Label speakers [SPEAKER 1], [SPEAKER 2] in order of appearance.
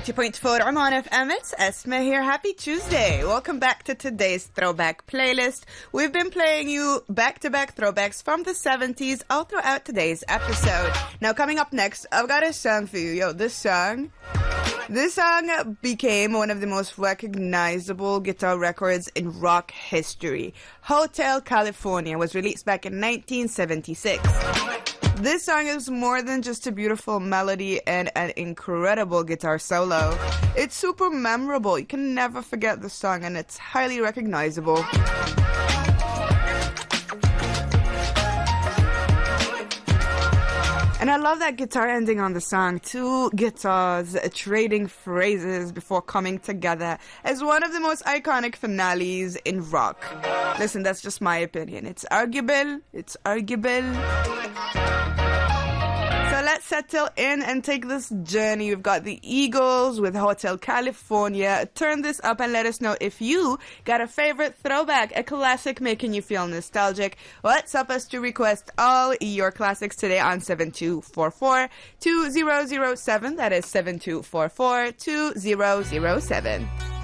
[SPEAKER 1] 90.4 Oman FM, it's Esma here. Happy Tuesday. Welcome back to today's Throwback Playlist. We've been playing you back-to-back throwbacks from the 70s all throughout today's episode. Now, coming up next, I've got a song for you. Yo, this song became one of the most recognizable guitar records in rock history. Hotel California was released back in 1976. This song is more than just a beautiful melody and an incredible guitar solo. It's super memorable. You can never forget the song, and it's highly recognizable. And I love that guitar ending on the song. Two guitars trading phrases before coming together as one of the most iconic finales in rock. Listen, that's just my opinion. It's arguable. So let's settle in and take this journey. We've got the Eagles with Hotel California. Turn this up and let us know if you got a favorite throwback, a classic making you feel nostalgic. WhatsApp us to request all your classics today on 7244-2007. That is 7244-2007.